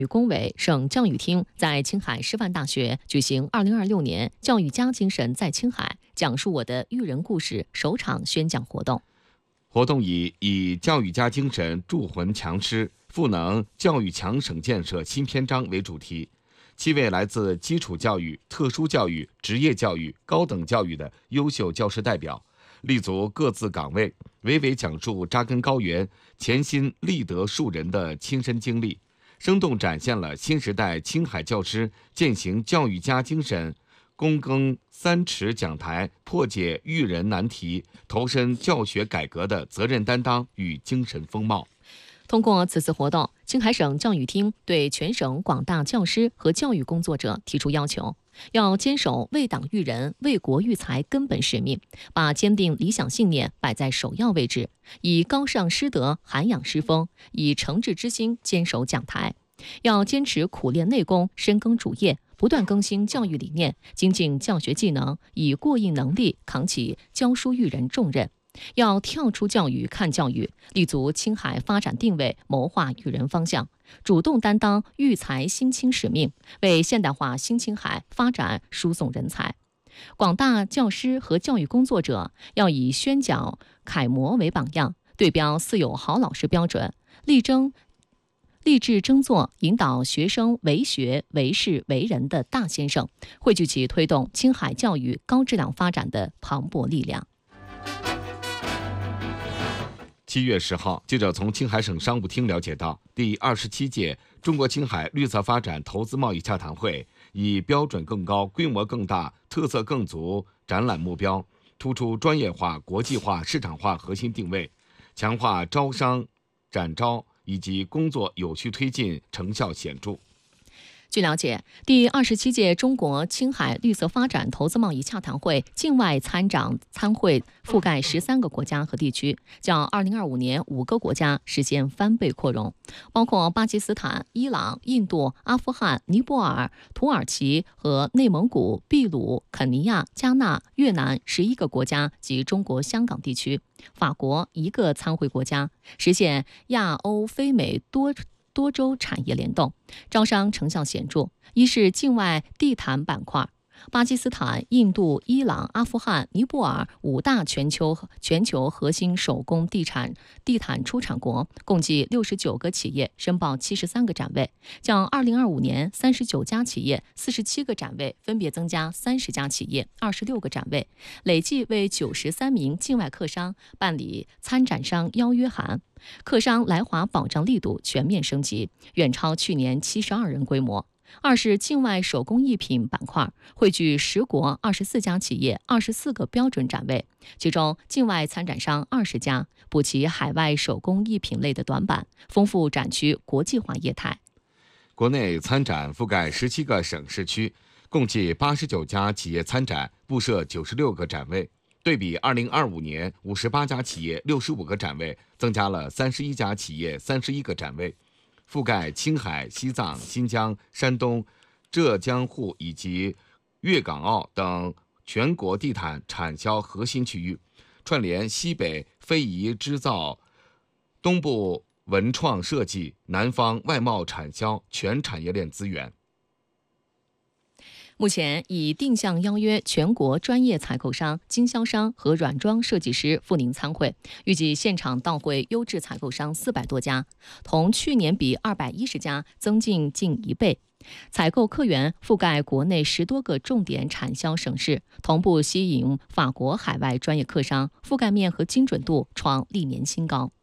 工委、省教育厅在青海师范大学举行2026年教育家精神在青海，讲述我的育人故事首场宣讲活动。 活动以教育家精神铸魂强师，赋能教育强省建设新篇章为主题。7位来自基础教育、特殊教育、职业教育、高等教育的优秀教师代表，立足各自岗位，娓娓讲述扎根高原、潜心立德树人的亲身经历，生动展现了新时代青海教师践行教育家精神、躬耕3尺讲台、破解育人难题、投身教学改革的责任担当与精神风貌。 通过此次活动，青海省教育厅对全省广大教师和教育工作者提出要求，要坚守为党育人、为国育才根本使命，把坚定理想信念摆在首要位置，以高尚师德涵养师风，以诚挚之心坚守讲台。要坚持苦练内功、深耕主业，不断更新教育理念，精进教学技能，以过硬能力扛起教书育人重任。要跳出教育看教育，立足青海发展定位，谋划育人方向，主动担当育才新青使命，为现代化新青海发展输送人才。广大教师和教育工作者要以宣讲楷模为榜样，对标四有好老师标准，立志争做引导学生为学、为事、为人的大先生，汇聚起推动青海教育高质量发展的磅礴力量。 7月10号，记者从青海省商务厅了解到，第27届中国青海绿色发展投资贸易洽谈会以标准更高、规模更大、特色更足展览目标，突出专业化、国际化、市场化核心定位，强化招商、展招以及工作有序推进成效显著。 据了解，第27届中国青海绿色发展投资贸易洽谈会境外参会覆盖13个国家和地区，较2025年5个国家实现翻倍扩容，包括巴基斯坦、伊朗、印度、阿富汗、尼泊尔、土耳其和内蒙古、秘鲁、肯尼亚、加纳、越南11个国家及中国香港地区，法国1个参会国家，实现亚欧非美多州产业联动，招商成效显著。一是境外地毯板块，巴基斯坦、印度、伊朗、阿富汗、尼泊尔5大全球核心手工地毯出产国，共计69个企业申报73个展位，较2025年39家企业、47个展位分别增加30家企业、26个展位，累计为93名境外客商办理参展商邀约函。客商来华保障力度全面升级，远超去年72人规模。二是境外手工艺品板块，汇聚10国24家企业、24个标准展位，其中境外参展商20家，补齐海外手工艺品类的短板，丰富展区国际化业态。 国内参展覆盖17个省市区，共计89家企业参展，布设96个展位。对比2025年58家企业65个展位，增加了31家企业31个展位，覆盖青海、西藏、新疆、山东、浙江沪以及粤港澳等全国地毯产销核心区域，串联西北非遗织造、东部文创设计、南方外贸产销全产业链资源。 目前已定向邀约全国专业采购商、经销商和软装设计师赴宁参会，预计现场到会优质采购商400多家，同去年比210家增进近1倍。采购客源覆盖国内10多个重点产销省市，同步吸引法国海外专业客商，覆盖面和精准度创历年新高。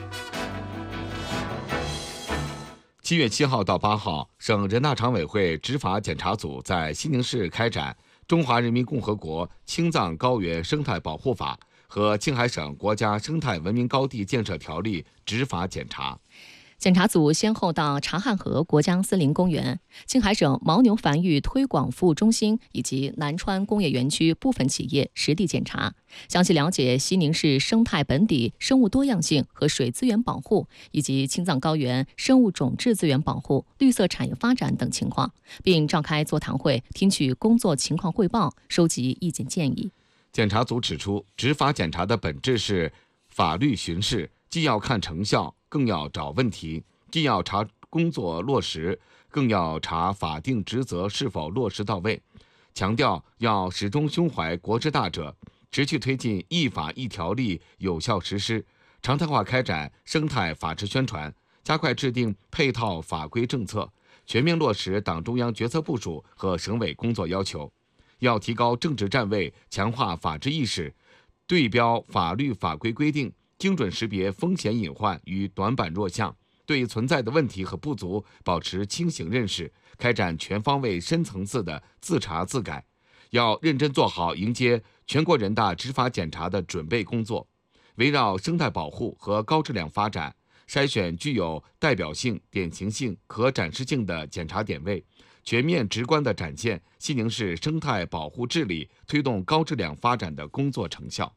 7月7号到8号，省人大常委会执法检查组在西宁市开展《中华人民共和国青藏高原生态保护法》和青海省国家生态文明高地建设条例执法检查。 检查组先后到察汉河国家森林公园、青海省牦牛繁育推广服务中心以及南川工业园区部分企业实地检查，详细了解西宁市生态本底、生物多样性和水资源保护，以及青藏高原生物种质资源保护、绿色产业发展等情况，并召开座谈会，听取工作情况汇报，收集意见建议。 检查组指出，执法检查的本质是法律巡视，既要看成效，更要找问题，既要查工作落实，更要查法定职责是否落实到位。强调要始终胸怀国之大者，持续推进一法一条例有效实施，常态化开展生态法治宣传，加快制定配套法规政策，全面落实党中央决策部署和省委工作要求。要提高政治站位，强化法治意识，对标法律法规规定，精准识别风险隐患与短板弱项，对存在的问题和不足保持清醒认识，开展全方位深层次的自查自改。要认真做好迎接全国人大执法检查的准备工作，围绕生态保护和高质量发展，筛选具有代表性、典型性、可展示性的检查点位，全面直观地展现西宁市生态保护治理推动高质量发展的工作成效。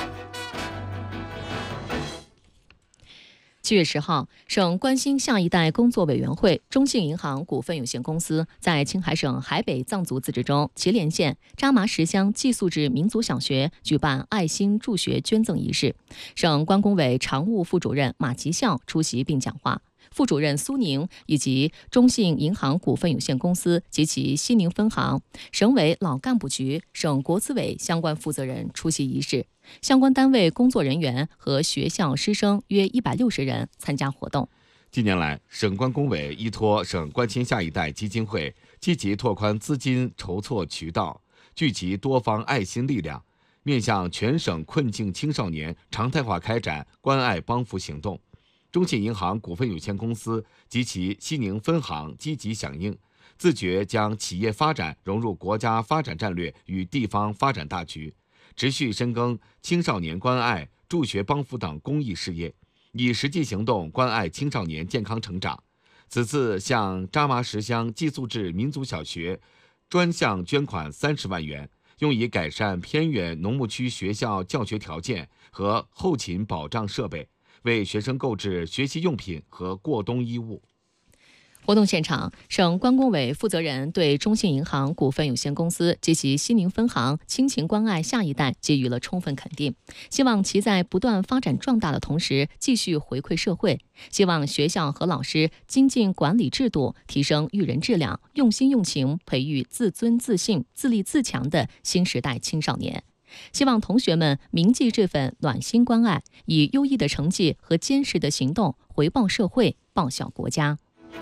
7月10号，省关心下一代工作委员会中信银行股份有限公司在青海省海北藏族自治州祁连县扎麻实乡寄宿制民族小学举办爱心助学捐赠仪式，省关工委常务副主任马吉孝出席并讲话。副主任苏宁以及中信银行股份有限公司及其西宁分行、省委老干部局、省国资委相关负责人出席仪式，相关单位工作人员和学校师生约160人参加活动。 近年来，省关工委依托省关心下一代基金会，积极拓宽资金筹措渠道，聚集多方爱心力量，面向全省困境青少年常态化开展关爱帮扶行动。中信银行股份有限公司及其西宁分行积极响应，自觉将企业发展融入国家发展战略与地方发展大局，持续深耕青少年关爱、助学帮扶等公益事业，以实际行动关爱青少年健康成长。此次向扎麻实乡寄宿制民族小学专项捐款30万元，用以改善偏远农牧区学校教学条件和后勤保障设备，为学生购置学习用品和过冬衣物。 活动现场，省关工委负责人对中信银行股份有限公司及其西宁分行亲情关爱下一代给予了充分肯定，希望其在不断发展壮大的同时继续回馈社会，希望学校和老师精进管理制度，提升育人质量，用心用情培育自尊自信、自立自强的新时代青少年。希望同学们铭记这份暖心关爱，以优异的成绩和坚实的行动回报社会，报效国家。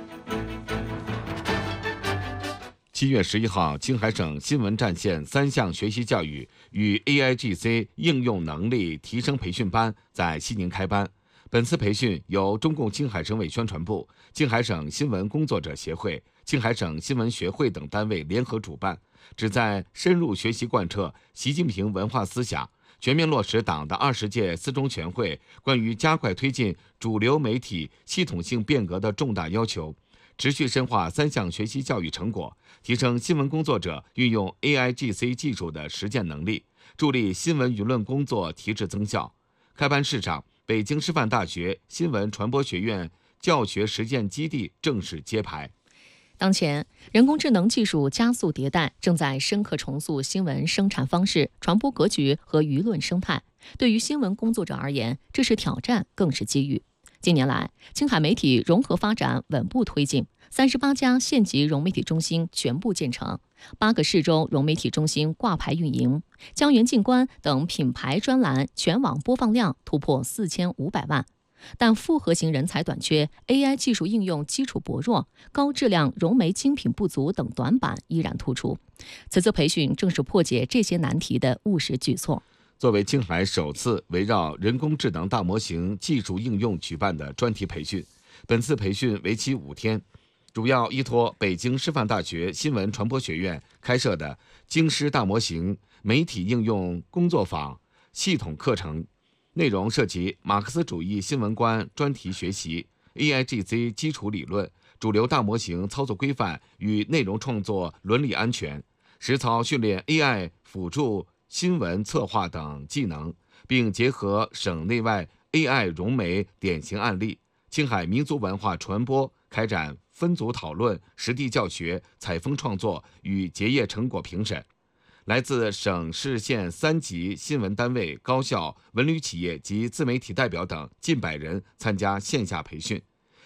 7月11号，青海省新闻战线3项学习教育与 AIGC 应用能力提升培训班在西宁开班。本次培训由中共青海省委宣传部、青海省新闻工作者协会、青海省新闻学会等单位联合主办，旨在深入学习贯彻习近平文化思想，全面落实党的20届四中全会关于加快推进主流媒体系统性变革的重大要求，持续深化3项学习教育成果，提升新闻工作者运用 AIGC 技术的实践能力，助力新闻舆论工作提质增效。开班式上，北京师范大学新闻传播学院教学实践基地正式揭牌。 当前，人工智能技术加速迭代，正在深刻重塑新闻生产方式、传播格局和舆论生态。对于新闻工作者而言，这是挑战，更是机遇。近年来，青海媒体融合发展稳步推进，38家县级融媒体中心全部建成，8个市州融媒体中心挂牌运营，江源静观等品牌专栏全网播放量突破4500万。但复合型人才短缺、AI 技术应用基础薄弱、高质量融媒精品不足等短板依然突出。此次培训正是破解这些难题的务实举措。 作为青海首次围绕人工智能大模型技术应用举办的专题培训，本次培训为期5天，主要依托北京师范大学新闻传播学院开设的京师大模型媒体应用工作坊系统课程，内容涉及马克思主义新闻观专题学习、AIGC 基础理论、主流大模型操作规范与内容创作伦理安全，实操训练 AI 辅助新闻策划等技能，并结合省内外 AI 融媒典型案例，青海民族文化传播开展分组讨论、实地教学、采风创作与结业成果评审。来自省市县3级新闻单位、高校、文旅企业及自媒体代表等近100人参加线下培训。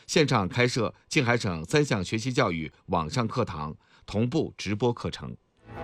线上开设青海省3项学习教育网上课堂，同步直播课程。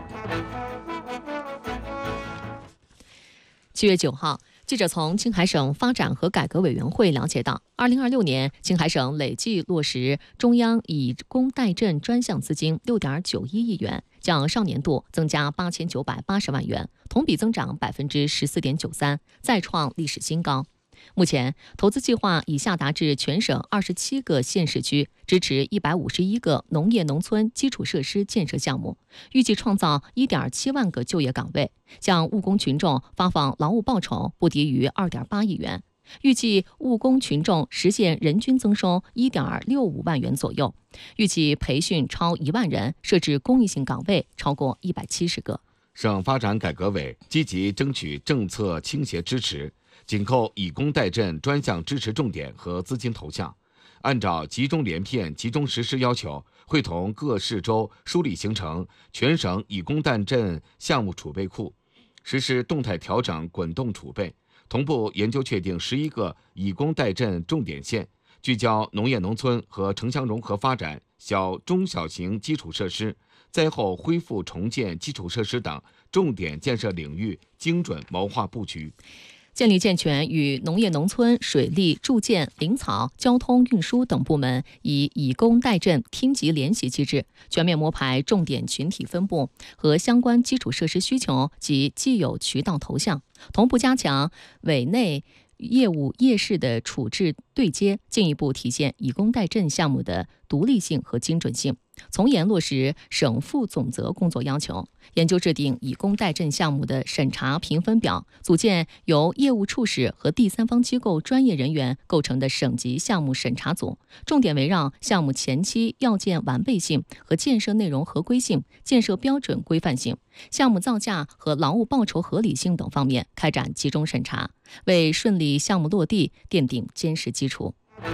7月9号，记者从青海省发展和改革委员会了解到，2026年青海省累计落实中央以工代赈专项资金6.91亿元，较上年度增加8980万元，同比增长14.93%，再创历史新高。目前，投资计划已下达至全省27个县市区，支持151个农业农村基础设施建设项目，预计创造1.7万个就业岗位，向务工群众发放劳务报酬不低于2.8亿元，预计务工群众实现人均增收1.65万元左右，预计培训超1万人，设置公益性岗位超过170个。 省发展改革委积极争取政策倾斜支持，紧扣以工代赈专项支持重点和资金投向，按照集中连片、集中实施要求，会同各市州梳理形成全省以工代赈项目储备库，实施动态调整滚动储备，同步研究确定11个以工代赈重点县，聚焦农业农村和城乡融合发展、中小型基础设施、灾后恢复重建基础设施等重点建设领域精准谋划布局。 建立健全与农业农村、水利、住建、林草、交通运输等部门以工代赈厅级联席机制，全面摸排重点群体分布和相关基础设施需求及既有渠道投向，同步加强委内业务业市的处置对接，进一步体现以工代赈项目的独立性和精准性，从严落实省负总责工作要求，研究制定以工代赈项目的审查评分表，组建由业务处室和第三方机构专业人员构成的省级项目审查组，重点围绕项目前期要件完备性和建设内容合规性、建设标准规范性、项目造价和劳务报酬合理性等方面开展集中审查，为顺利项目落地奠定坚实基础。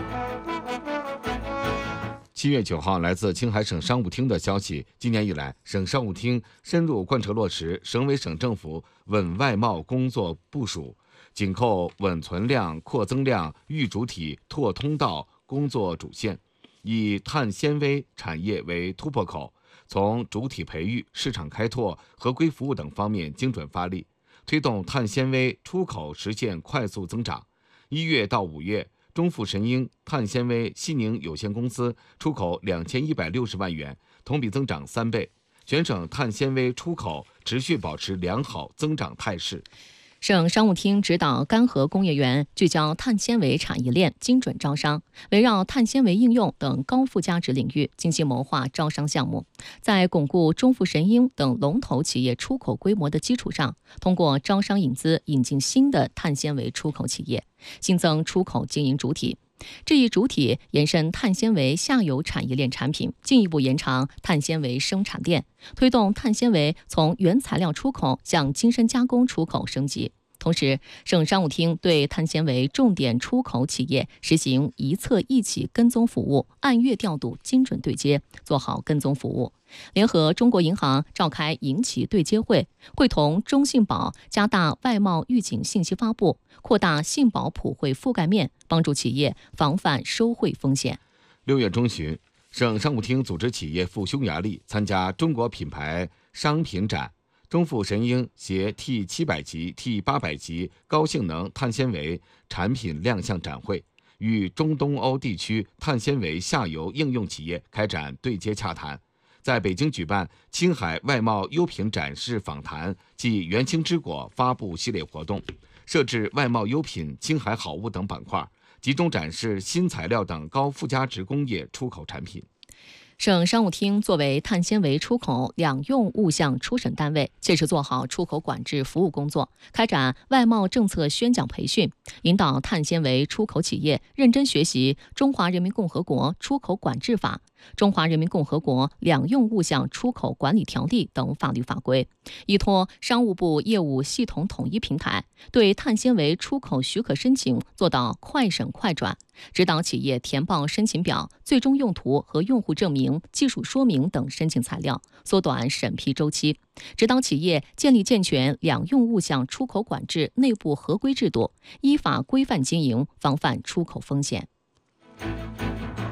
7月9号，来自青海省商务厅的消息，今年以来，省商务厅深入贯彻落实省委省政府稳外贸工作部署，紧扣稳存量、扩增量、育主体、拓通道工作主线，以碳纤维产业为突破口，从主体培育、市场开拓、合规服务等方面精准发力，推动碳纤维出口实现快速增长。1月到5月，中富神鹰碳纤维西宁有限公司出口2160万元，同比增长3倍，全省碳纤维出口持续保持良好增长态势。 省商务厅指导干河工业园聚焦碳纤维产业链精准招商，围绕碳纤维应用等高附加值领域精细谋划招商项目，在巩固中富神鹰等龙头企业出口规模的基础上，通过招商引资引进新的碳纤维出口企业，新增出口经营主体。这一主体延伸碳纤维下游产业链产品，进一步延长碳纤维生产链，推动碳纤维从原材料出口向精深加工出口升级。同时，省商务厅对碳纤维重点出口企业实行一测一起跟踪服务，按月调度，精准对接，做好跟踪服务。联合中国银行召开银企对接会，会同中信保加大外贸预警信息发布，扩大信保普惠覆盖面，帮助企业防范收贿风险。 6月中旬，省商务厅组织企业赴匈牙利参加中国品牌商品展，中富神鹰携 T700 级、T800 级高性能碳纤维产品亮相展会，与中东欧地区碳纤维下游应用企业开展对接洽谈。在北京举办青海外贸优品展示访谈暨元青之果发布系列活动，设置外贸优品、青海好物等板块，集中展示新材料等高附加值工业出口产品。 省商务厅作为碳纤维出口两用物项出审单位，切实做好出口管制服务工作，开展外贸政策宣讲培训，引导碳纤维出口企业认真学习《中华人民共和国出口管制法》、《中华人民共和国两用物项出口管理条例》等法律法规，依托商务部业务系统统一平台，对碳纤维出口许可申请做到快审快转，指导企业填报申请表、最终用途和用户证明、技术说明等申请材料，缩短审批周期；指导企业建立健全两用物项出口管制内部合规制度，依法规范经营，防范出口风险。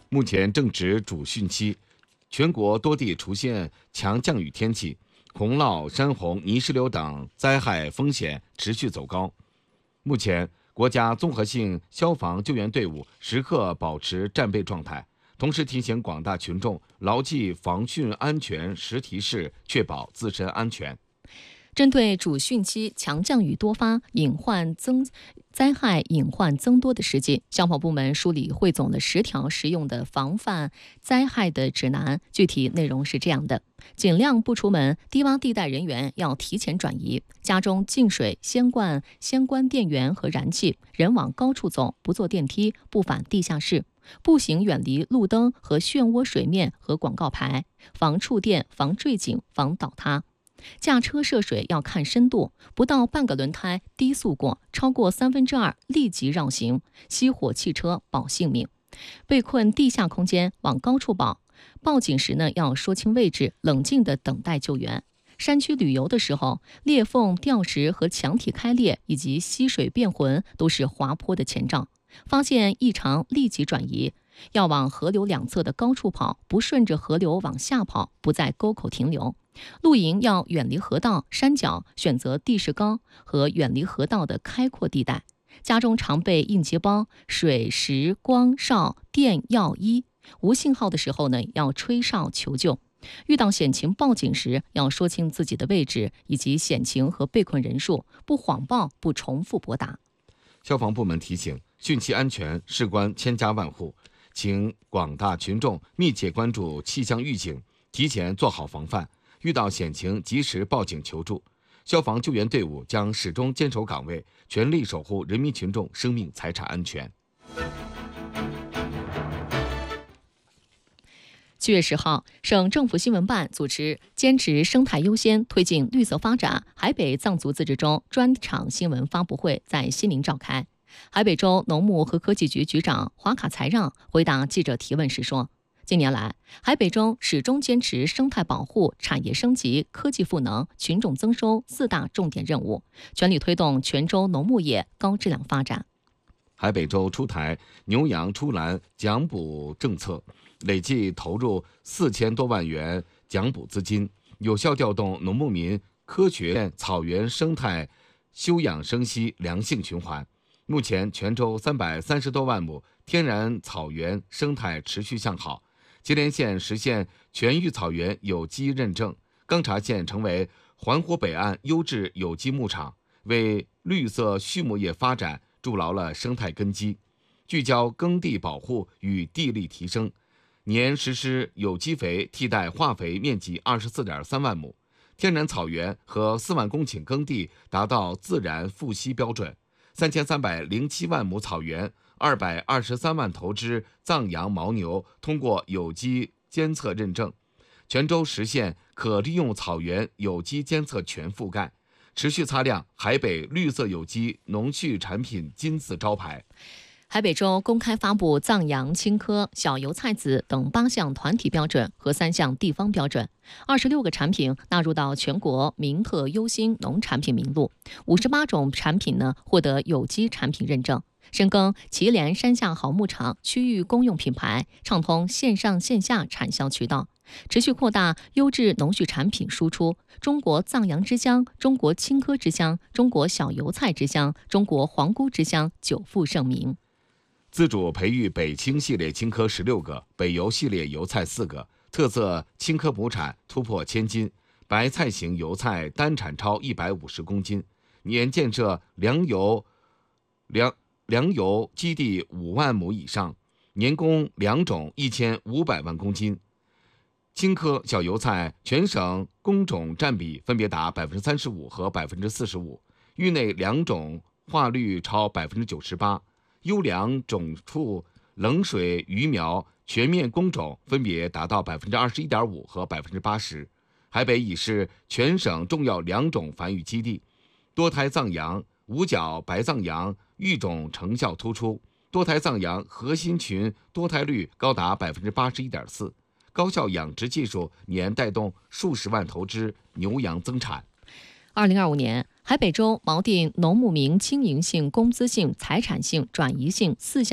目前正值主汛期，全国多地出现强降雨天气，洪涝、山洪、泥石流等灾害风险持续走高。目前，国家综合性消防救援队伍时刻保持战备状态，同时提醒广大群众牢记防汛安全十提示，确保自身安全。 针对主汛期强降雨多发、灾害隐患增多的实际，消防部门梳理汇总了10条实用的防范灾害的指南。具体内容是这样的：尽量不出门，低洼地带人员要提前转移；家中进水先关电源和燃气；人往高处走，不坐电梯，不返地下室；步行远离路灯和漩涡水面和广告牌，防触电、防坠井、防倒塌。驾车涉水要看深度，不到半个轮胎低速过，超过2/3立即绕行，熄火汽车保性命。被困地下空间往高处跑，报警时要说清位置，冷静地等待救援。山区旅游的时候，裂缝、掉石和墙体开裂以及溪水变浑都是滑坡的前兆，发现异常立即转移。要往河流两侧的高处跑，不顺着河流往下跑，不在沟口停留。露营要远离河道、山脚，选择地势高和远离河道的开阔地带。家中常备应急包，水、食、光、哨、电、药、医。无信号的时候要吹哨求救。遇到险情报警时，要说清自己的位置以及险情和被困人数，不谎报，不重复拨打。 消防部门提醒，汛期安全事关千家万户，请广大群众密切关注气象预警，提前做好防范，遇到险情及时报警求助。消防救援队伍将始终坚守岗位，全力守护人民群众生命财产安全。 7月10号，省政府新闻办组织坚持生态优先，推进绿色发展海北藏族自治州专场新闻发布会在西宁召开。海北州农牧和科技局局长华卡才让回答记者提问时说，近年来，海北州始终坚持生态保护、产业升级、科技赋能、群众增收4大重点任务，全力推动全州农牧业高质量发展。 海北州出台牛羊出栏奖补政策，累计投入4000多万元奖补资金，有效调动农牧民科学草原生态休养生息良性循环。目前，全州330多万亩天然草原生态持续向好，吉林县实现全域草原有机认证，钢察县成为环湖北岸优质有机牧场，为绿色畜牧业发展筑牢了生态根基。聚焦耕地保护与地力提升，年实施有机肥替代化肥面积24.3万亩，天然草原和4万公顷耕地达到自然富硒标准，3307万亩草原，223万头只藏羊牦牛通过有机监测认证，全州实现可利用草原有机监测全覆盖，持续擦亮海北绿色有机农畜产品金字招牌。 海北州公开发布藏羊、青稞、小油菜籽等8项团体标准和3项地方标准，26个产品纳入到全国名特优新农产品名录，58种产品获得有机产品认证。深耕祁连山下好牧场区域公用品牌，畅通线上线下产销渠道，持续扩大优质农畜产品输出。中国藏羊之乡、中国青稞之乡、中国小油菜之乡、中国黄菇之乡久负盛名。 自主培育北青系列青稞16个，北油系列油菜4个，特色青稞亩产突破1000斤，白菜型油菜单产超150公斤，年建设粮油基地5万亩以上，年供粮种1500万公斤。青稞、小油菜全省供种占比分别达35%和45%，域内粮种化率超98%。优良种畜冷水鱼苗全面供种分别达到21.5%和80%。海北已是全省重要良种繁育基地，多胎藏羊、五角白藏羊育种成效突出，多胎藏羊核心群多胎率高达81.4%，高效养殖技术年带动数十万头只牛羊增产。 2025年，海北州锚定农牧民经营性、工资性、财产性、转移性4项